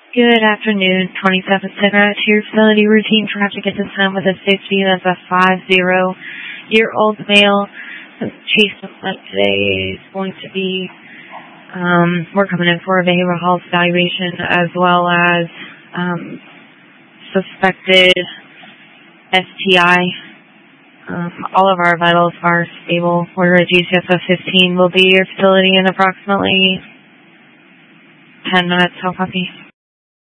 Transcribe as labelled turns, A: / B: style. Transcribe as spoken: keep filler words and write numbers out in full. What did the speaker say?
A: Good afternoon, twenty-seven Center to your facility. Routine traffic at this time with a safety of a five-zero-year-old male. The case suspect today is going to be, um, we're coming in for a behavioral health evaluation as well as um, suspected S T I. Um, all of our vitals are stable. We're at G C S of fifteen. We'll be at your facility in approximately ten minutes. How copy?